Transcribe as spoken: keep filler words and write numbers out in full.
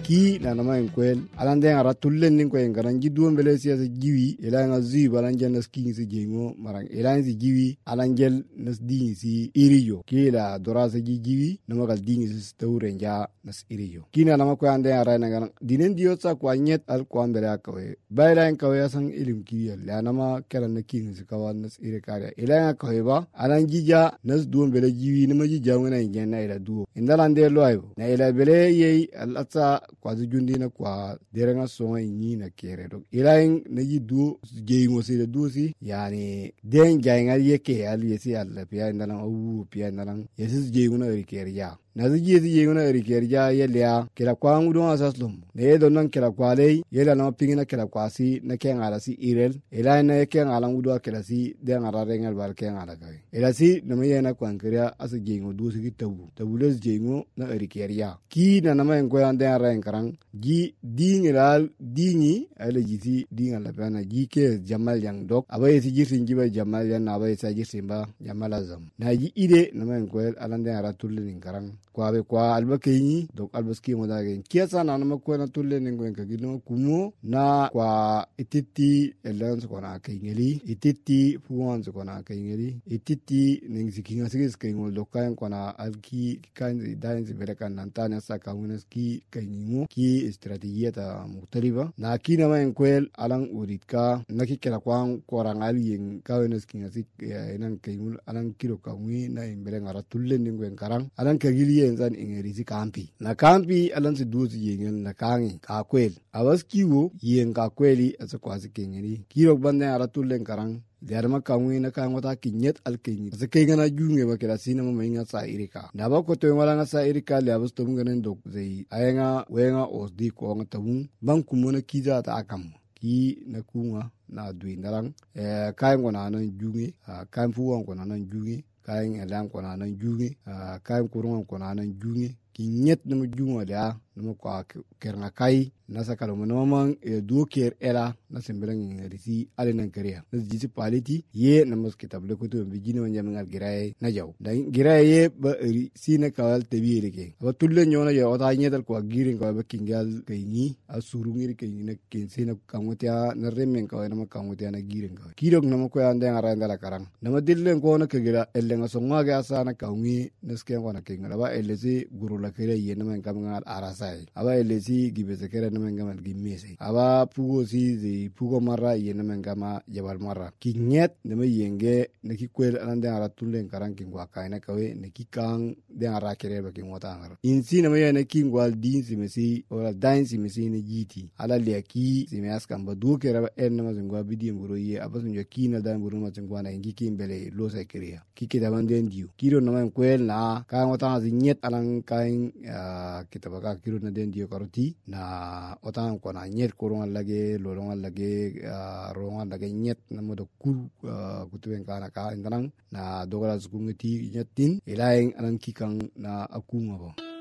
ki na nama en kwel alan den ara tullen nin ko en garan jiddu mbele siya se jiwi ila nga zi balan jen nas king si jengo marang ila si jiwi alan jel nas di si iriyo ki la dora se jiwi nama gal di si tawre nja nas iriyo ki na nama ko ande ara na garan dinen diyo sa ko anyet al ko ambere akawe bayla en kawe sang ilim ki la nama keran na king si kawan nas ire kare ila nga kawe ba alan jija nas du mbele jiwi nama jija ngana ngen na ila du indalande lo ayo na ila bele ye al atsa kwa jundi na kwa derenga songa ni na kere do ilain na yi du jeyingo se du si yani den jaynga yeke al yesi al piya ndana u piya ndana yesi jeyingo na rikere ya na ziji yesi jeyingo na rikere ya yelya kila kwa ngudo asaslum ne do nan kila kwa lei yela na pingina kila kwa si na kenga ala si irel ilain na kenga ala ngudo kila si den ara rengal bar kenga ala kai ila si na me na kwa nkria asu jeyingo du si tabu tabu les jeyingo na rikere ya ki na na ma ngoya den ara karang ji dingiral dingi ale jiti dinga la bana ji ke jamal yang dok abaye si jirtin jiba jamal yan abaye sa jirtin ba jamal azam na ji ide na men ko alande ara tulle karang kwa be kwa albakeni dok albaski mo da gen kiasa na na ko na tulle nin ko ka gino kumo na kwa ititi elans ko na kengeli ititi fuwan ko na kengeli ititi ning sikinga sigis kengol dokan ko na alki kan dain si berakan nantana sa kamuneski kenimo ki estrategia ta mutariba na kina ma enkwel alang uritka naki kela kwang korangal yen kawenes kinga sik enan kayul alang kilo kawmi na imbere ngara tulle ningwen karang alang kagili yen zan ingerisi kampi na kampi alang si duzi yen na kangi ka kwel awas kiwo yen ka kweli asa kwasi kengeni kilo bande ara tulle karang derma kawmi na ka ngota kinyet alkenyi asa kengana junge ba kela sina ma inga sa irika na ba ko to ngala nga sa irika le abas to ngenen dok zei ayenga wenga osdi ko nga tamu bang kumona kiza ta akam ki na kunga na dui narang eh kai ngona nan junge kai fuwa ngona nan junge kai elan ngona nan junge kai kurunga ngona nan junge kinyet na junga da no ko kerna kai nasa kala mo man e do ker era na sembelang risi ale nan kariya na jisi paliti ye na mos kitable ko to bijini won jamangal giraye na jaw dan giraye ba si na kawal tebire ke ba tulle nyona yo ta nyedal ko girin ko ba kingal kayni asurungir kayni na kense na kamutia na remen ko na kamutia na girin ko kidok na ko ande ngara ndala karang na ma dillen ko na kegira elle nga songa ga sa na kawmi neske ko na kinga ba elle si guru la kere ye na man kamangal arasai aba elle si gibese kere na man gamal gimmese aba pugo si zi pugo marra yena mengama jabal marra kinyet ne me yenge ne ki kwel ande ara tulen karang king wa kaina kawe ne ki kang de ara kere ba king wata ngar insi ne me yene king wal din si mesi ora dain si mesi ne jiti ala le ki si me askam ba du kere ba en ma zingwa bidi mburo ye abasu nyo ki na dan buru ma zingwa na ngi ki mbele lo sa kere ki ke da banden diu kiro no men kwel na ka wata zi nyet alang kain kitabaka kiro na den diu karoti na otan ko na nyet ko ron lage lo ron lage ron lage nyet na modo kur kutuen kana ka indanang na dogala zukungeti nyetin ilaing anan kikang na akunga bo